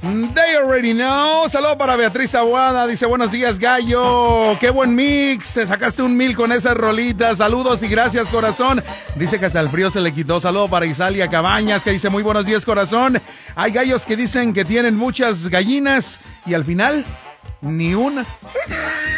They already know. Saludo para Beatriz Taboada. Dice, buenos días, gallo. Qué buen mix. Te sacaste 1,000 con esas rolitas. Saludos y gracias, corazón. Dice que hasta el frío se le quitó. Saludo para Isalia Cabañas, que dice, muy buenos días, corazón. Hay gallos que dicen que tienen muchas gallinas y al final, ni una.